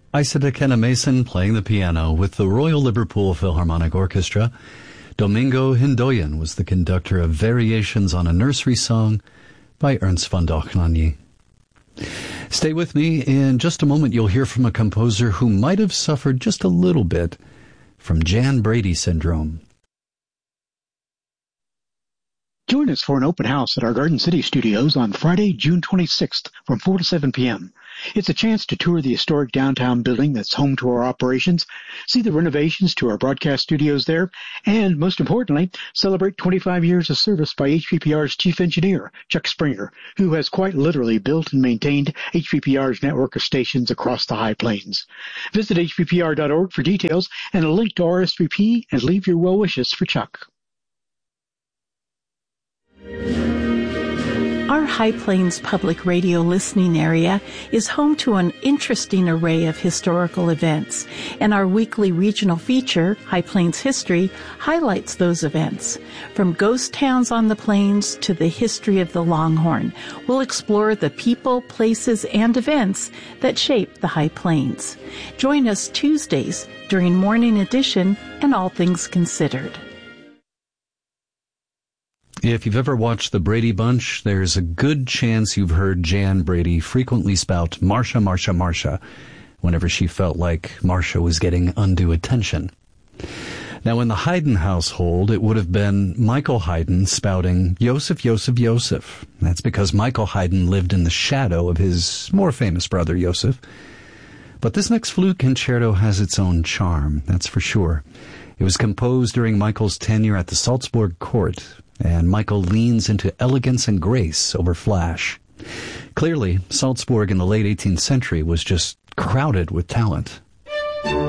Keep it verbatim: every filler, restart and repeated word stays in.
Isaac Kenna Mason playing the piano with the Royal Liverpool Philharmonic Orchestra. Domingo Hindoyan was the conductor of Variations on a Nursery Song by Ernst von Dohnanyi. Stay with me. In just a moment, you'll hear from a composer who might have suffered just a little bit from Jan Brady syndrome. Join us for an open house at our Garden City studios on Friday, June twenty-sixth from four to seven p.m. It's a chance to tour the historic downtown building that's home to our operations, see the renovations to our broadcast studios there, and, most importantly, celebrate twenty-five years of service by H P P R's chief engineer, Chuck Springer, who has quite literally built and maintained H P P R's network of stations across the High Plains. Visit H P P R dot org for details and a link to R S V P, and leave your well wishes for Chuck. Our High Plains public radio listening area is home to an interesting array of historical events, and our weekly regional feature, High Plains History, highlights those events. From ghost towns on the plains to the history of the Longhorn, we'll explore the people, places, and events that shape the High Plains. Join us Tuesdays during Morning Edition and All Things Considered. If you've ever watched The Brady Bunch, there's a good chance you've heard Jan Brady frequently spout Marcia, Marcia, Marcia whenever she felt like Marcia was getting undue attention. Now, in the Haydn household, it would have been Michael Haydn spouting Yosef, Yosef, Yosef. That's because Michael Haydn lived in the shadow of his more famous brother, Yosef. But this next flute concerto has its own charm, that's for sure. It was composed during Michael's tenure at the Salzburg court, and Michael leans into elegance and grace over flash. Clearly, Salzburg in the late eighteenth century was just crowded with talent.